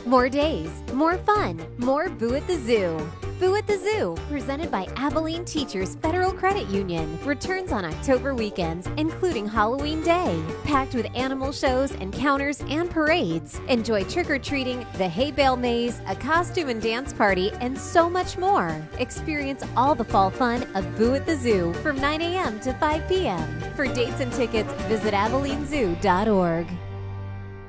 More days, more fun, more Boo at the Zoo. Boo at the Zoo, presented by Abilene Teachers Federal Credit Union, returns on October weekends, including Halloween Day. Packed with animal shows, encounters, and parades. Enjoy trick-or-treating, the hay bale maze, a costume and dance party, and so much more. Experience all the fall fun of Boo at the Zoo from 9 a.m. to 5 p.m. For dates and tickets, visit AbileneZoo.org.